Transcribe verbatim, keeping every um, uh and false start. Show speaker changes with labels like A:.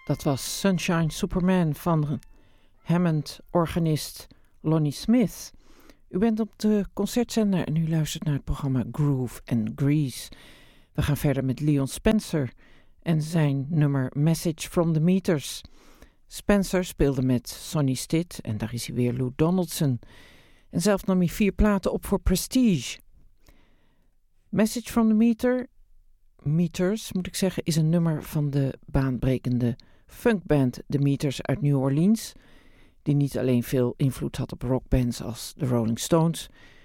A: Dat was Sunshine Superman van Hammond-organist Lonnie Smith. U bent op de concertzender en u luistert naar het programma Groove and Grease. We gaan verder met Leon Spencer en zijn nummer Message from the Meters. Spencer speelde met Sonny Stitt en daar is hij weer Lou Donaldson. En zelf nam hij vier platen op voor Prestige. Message from the Meter, Meters moet ik zeggen, is een nummer van de baanbrekende funkband The Meters uit New Orleans, die niet alleen veel invloed had op rockbands als de Rolling Stones,